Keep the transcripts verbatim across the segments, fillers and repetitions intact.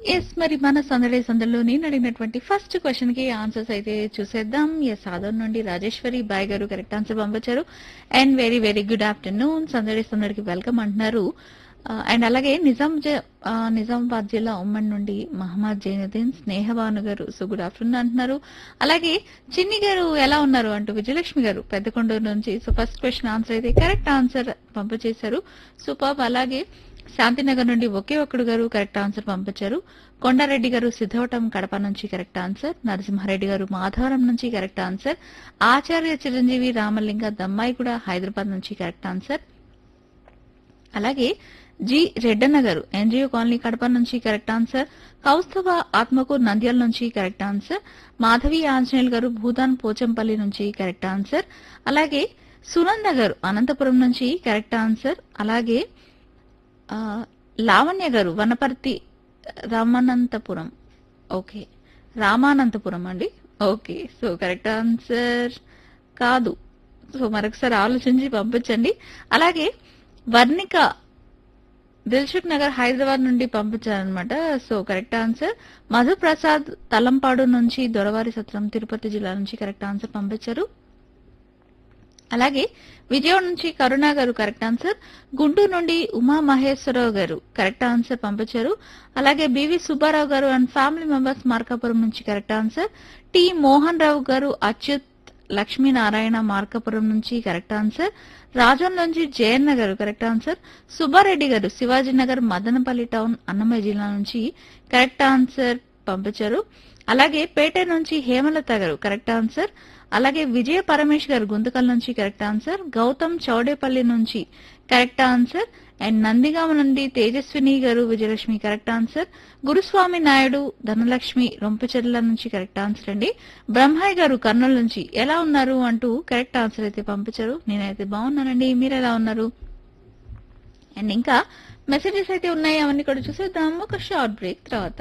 Yes మరి మన సందడి సందడిలో నేను అడిగినటువంటి ఫస్ట్ క్వశ్చన్ కి ఆన్సర్స్ అయితే చూసేద్దాం. ఎస్ ఆదర్ నుండి రాజేశ్వరి బాయ్ గారు కరెక్ట్ ఆన్సర్ పంపించారు. And very very good afternoon, సందడి సందడికి వెల్కమ్ అంటున్నారు. అండ్ అలాగే నిజాం జ- ఆ, నిజామాబాద్ జిల్లా ఉమ్మడి నుండి మహమ్మద్ జైనుద్దీన్ స్నేహబాను గారు సో గుడ్ ఆఫ్టర్నూన్ అంటున్నారు. అలాగే చిన్ని గారు ఎలా ఉన్నారు అంటూ విజయలక్ష్మి గారు పెద్దకొండూరు నుంచి సో ఫస్ట్ క్వశ్చన్ ఆన్సర్ అయితే కరెక్ట్ ఆన్సర్ పంపించేశారు. సూపర్. అలాగే శాంతినగర్ నుండి ఒకే ఒక్కడు గారు కరెక్ట్ ఆన్సర్ పంపించారు. కొండారెడ్డి గారు సిద్ధవటం కడప నుంచి కరెక్ట్ ఆన్సర్. నరసింహారెడ్డి గారు మాధవరం నుంచి కరెక్ట్ ఆన్సర్. ఆచార్య చిరంజీవి రామలింగ దమ్మాయి కూడా హైదరాబాద్ నుంచి కరెక్ట్ ఆన్సర్. అలాగే జి రెడ్డన్న గారు ఎన్జిఓ కాలనీ కడప నుంచి కరెక్ట్ ఆన్సర్. కౌస్తవ ఆత్మకూర్ నంద్యాల నుంచి కరెక్ట్ ఆన్సర్. మాధవి ఆంజనేయులు గారు భూదాన్ పోచంపల్లి నుంచి కరెక్ట్ ఆన్సర్. అలాగే సునంద గారు అనంతపురం నుంచి కరెక్ట్ ఆన్సర్. అలాగే ఆ, లావణ్య గారు వనపర్తి రామానంతపురం ఓకే రామానంతపురం అండి. ఓకే సో కరెక్ట్ ఆన్సర్ కాదు. సో మరొకసారి ఆలోచించి పంపించండి. అలాగే వర్ణిక దిల్సుఖ్ నగర్ హైదరాబాద్ నుండి పంపించారనమాట. So correct answer. Madhu Prasad Talampadu నుంచి దొరవారి సత్రం తిరుపతి జిల్లా నుంచి కరెక్ట్ ఆన్సర్ పంపించారు. అలాగే విజయవాడ నుంచి కరుణ గారు కరెక్ట్ ఆన్సర్. గుంటూరు నుండి ఉమా మహేశ్వరరావు గారు కరెక్ట్ ఆన్సర్ పంపించారు. అలాగే బివి సుబ్బారావు గారు అండ్ ఫ్యామిలీ మెంబర్స్ మార్కాపురం నుంచి correct answer. T Mohan Rao గారు అచ్యుత్ లక్ష్మీనారాయణ మార్కాపురం నుంచి కరెక్ట్ ఆన్సర్. రాజన్ నుంచి జయన్న గారు కరెక్ట్ ఆన్సర్. సుబ్బారెడ్డి గారు శివాజీనగర్ మదనపల్లి టౌన్ అన్నమయ్య జిల్లా నుంచి కరెక్ట్ ఆన్సర్ పంపించారు. అలాగే పేట నుంచి హేమలత గారు కరెక్ట్ ఆన్సర్. అలాగే విజయ పరమేష్ గారు గుంతకల్ నుంచి కరెక్ట్ ఆన్సర్. గౌతమ్ చౌడేపల్లి నుంచి కరెక్ట్ ఆన్సర్. అండ్ నందిగామ నుండి తేజస్విని గారు విజయలక్ష్మి కరెక్ట్ ఆన్సర్. గురుస్వామి నాయుడు ధనలక్ష్మి రొంపచెర్ల నుంచి కరెక్ట్ ఆన్సర్ అండి. బ్రహ్మయ్య గారు కర్నూలు నుంచి ఎలా ఉన్నారు అంటూ కరెక్ట్ ఆన్సర్ అయితే పంపించారు. నేనైతే బాగున్నానండి, మీరు ఎలా ఉన్నారు? అండ్ ఇంకా మెసేజెస్ అయితే ఉన్నాయి, అవన్నీ కూడా చూసేద్దాం ఒక షార్ట్ బ్రేక్ తర్వాత.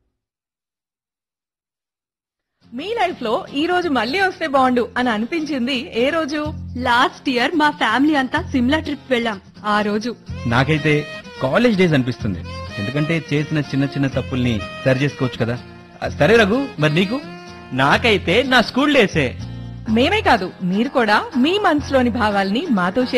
మీ లైఫ్ లో ఈ రోజు మళ్ళీ వస్తే బాగుండు అని అనిపించింది ఏ రోజు? లాస్ట్ ఇయర్ మా ఫ్యామిలీ అంతా సిమ్లా ట్రిప్ వెళ్ళాం. ఆ రోజు నాకైతే కాలేజ్ డేస్ అనిపిస్తుంది. ఎందుకంటే చేసిన చిన్న చిన్న తప్పుల్ని సరి చేసుకోవచ్చు కదా. ఆ, సరే రఘు, మరి నీకు? నాకైతే నా స్కూల్ డేసే. మేమే కాదు, మీరు కూడా మీ మనసులోని భావాల్ని మాతో